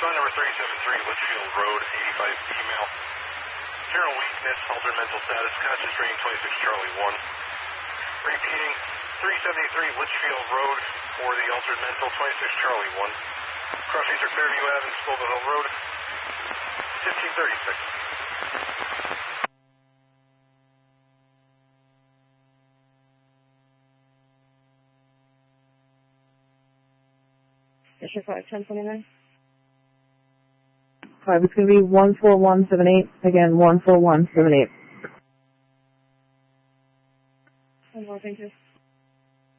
Song number 373, Litchfield Road, 85 female. General weakness, altered mental status, conscious drain 26 Charlie 1. Repeating, 373 Litchfield Road for the altered mental, 26 Charlie 1. Crossings are Fairview Ave and Scoville Hill Road, 1536. District 51029. 5, it's going to be 14178. Again, 14178. One more, thank you.